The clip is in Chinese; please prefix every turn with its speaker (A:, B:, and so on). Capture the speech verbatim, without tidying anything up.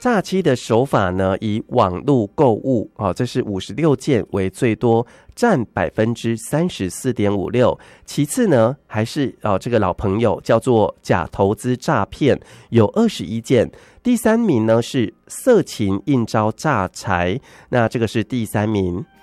A: 诈欺的手法呢，以网络购物啊，这是五十六件为最多，占百分之三十四点五六。其次呢，还是啊这个老朋友叫做假投资诈骗，有二十一件。第三名呢是色情应招诈财，那这个是第三名。